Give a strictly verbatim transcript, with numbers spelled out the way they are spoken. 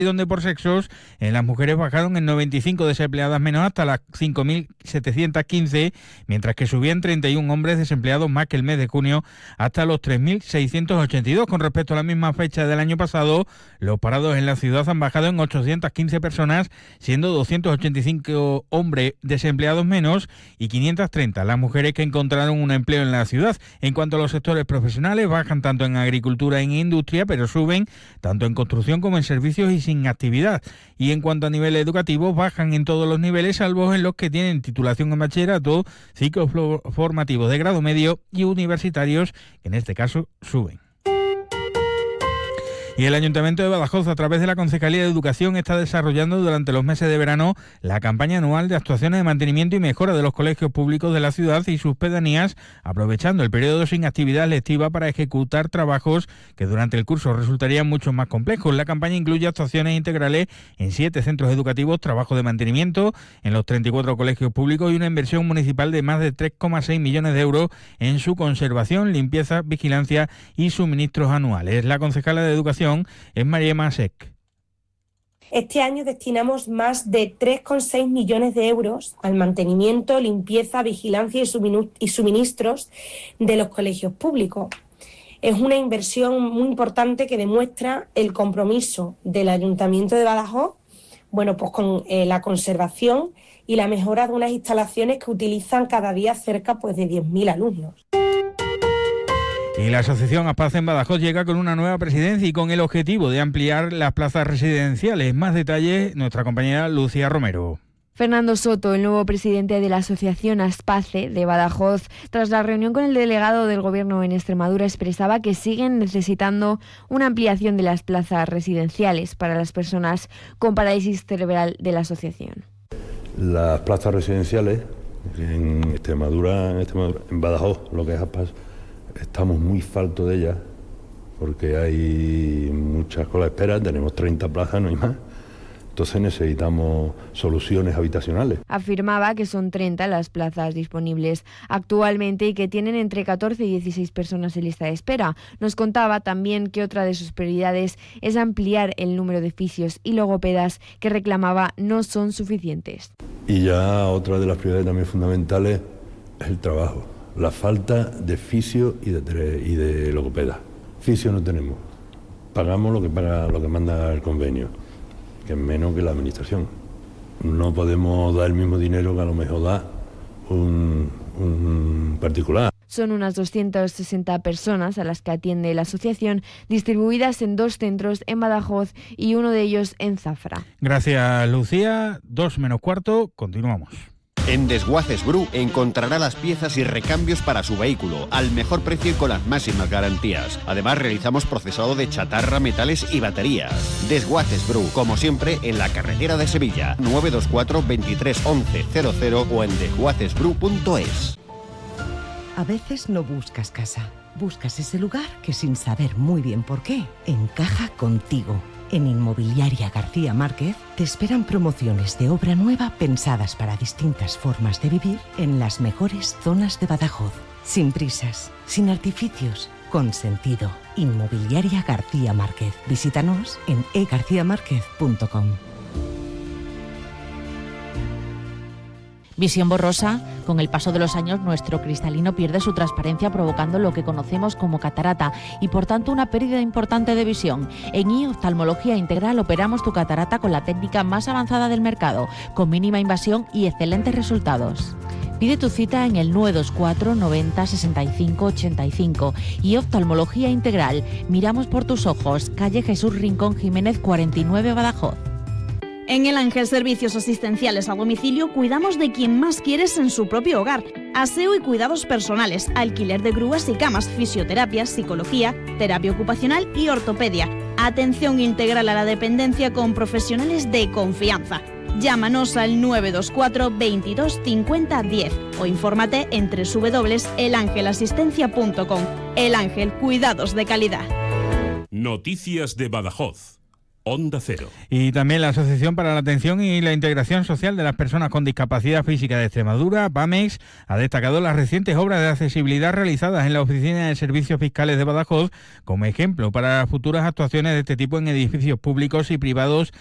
donde por sexos en las mujeres bajaron en noventa y cinco desempleadas menos hasta las cinco mil setecientos quince, mientras que subían treinta y uno hombres desempleados más que el mes de junio hasta los tres mil seiscientos ochenta y dos. Con respecto a la misma fecha del año pasado, los parados en la ciudad han bajado en ochocientas quince personas, siendo doscientos ochenta y cinco hombres desempleados menos y quinientas treinta las mujeres que encontraron un empleo en la ciudad. En cuanto a los sectores profesionales, bajan tanto en agricultura e en industria, pero suben tanto en construcción como en servicios y sin actividad. Y en cuanto a nivel educativo, bajan en todos los niveles, salvo en los que tienen titulación en bachillerato, ciclos formativos de grado medio y universitarios, que en este caso suben. Y el Ayuntamiento de Badajoz, a través de la Concejalía de Educación, está desarrollando durante los meses de verano la campaña anual de actuaciones de mantenimiento y mejora de los colegios públicos de la ciudad y sus pedanías, aprovechando el periodo sin actividad lectiva para ejecutar trabajos que durante el curso resultarían mucho más complejos. La campaña incluye actuaciones integrales en siete centros educativos, trabajo de mantenimiento en los treinta y cuatro colegios públicos y una inversión municipal de más de tres coma seis millones de euros en su conservación, limpieza, vigilancia y suministros anuales. La concejala de Educación es María Masek. Este año destinamos más de tres coma seis millones de euros al mantenimiento, limpieza, vigilancia y suministros de los colegios públicos. Es una inversión muy importante que demuestra el compromiso del Ayuntamiento de Badajoz, bueno, pues con eh, la conservación y la mejora de unas instalaciones que utilizan cada día cerca pues, de diez mil alumnos. Y la asociación Aspaz en Badajoz llega con una nueva presidencia y con el objetivo de ampliar las plazas residenciales. Más detalles, nuestra compañera Lucía Romero. Fernando Soto, el nuevo presidente de la asociación Aspace de Badajoz, tras la reunión con el delegado del Gobierno en Extremadura, expresaba que siguen necesitando una ampliación de las plazas residenciales para las personas con parálisis cerebral de la asociación. Las plazas residenciales en Extremadura, en, Extremadura, en Badajoz, lo que es Aspaz, estamos muy falto de ellas porque hay muchas colas de espera, tenemos treinta plazas, no hay más. Entonces necesitamos soluciones habitacionales. Afirmaba que son treinta las plazas disponibles actualmente y que tienen entre catorce y dieciséis personas en lista de espera. Nos contaba también que otra de sus prioridades es ampliar el número de fisios y logopedas que reclamaba no son suficientes. Y ya otra de las prioridades también fundamentales es el trabajo. La falta de fisio y de, y de logopeda. Fisio no tenemos. Pagamos lo que paga, lo que manda el convenio, que es menos que la administración. No podemos dar el mismo dinero que a lo mejor da un, un particular. Son unas doscientas sesenta personas a las que atiende la asociación, distribuidas en dos centros en Badajoz y uno de ellos en Zafra. Gracias, Lucía. Dos menos cuarto, continuamos. En Desguaces Bru encontrará las piezas y recambios para su vehículo al mejor precio y con las máximas garantías. Además, realizamos procesado de chatarra, metales y baterías. Desguaces Bru, como siempre, en la carretera de Sevilla, nueve dos cuatro, veintitrés, once, cero cero o en desguaces bru punto es. A veces no buscas casa, buscas ese lugar que sin saber muy bien por qué, encaja contigo. En Inmobiliaria García Márquez te esperan promociones de obra nueva pensadas para distintas formas de vivir en las mejores zonas de Badajoz. Sin prisas, sin artificios, con sentido. Inmobiliaria García Márquez. Visítanos en e garcía márquez punto com. Visión borrosa. Con el paso de los años, nuestro cristalino pierde su transparencia, provocando lo que conocemos como catarata y, por tanto, una pérdida importante de visión. En I Oftalmología Integral operamos tu catarata con la técnica más avanzada del mercado, con mínima invasión y excelentes resultados. Pide tu cita en el nueve dos cuatro, noventa, sesenta y cinco, ochenta y cinco. Y Oftalmología Integral. Miramos por tus ojos. Calle Jesús Rincón Jiménez, cuarenta y nueve, Badajoz. En El Ángel Servicios Asistenciales a Domicilio cuidamos de quien más quieres en su propio hogar. Aseo y cuidados personales, alquiler de grúas y camas, fisioterapia, psicología, terapia ocupacional y ortopedia. Atención integral a la dependencia con profesionales de confianza. Llámanos al nueve dos cuatro, veintidós, cincuenta, diez o infórmate en doble u doble u doble u punto el ángel asistencia punto com. El Ángel, cuidados de calidad. Noticias de Badajoz. Onda Cero. Y también la Asociación para la Atención y la Integración Social de las Personas con Discapacidad Física de Extremadura, BAMEX, ha destacado las recientes obras de accesibilidad realizadas en la Oficina de Servicios Fiscales de Badajoz como ejemplo para futuras actuaciones de este tipo en edificios públicos y privados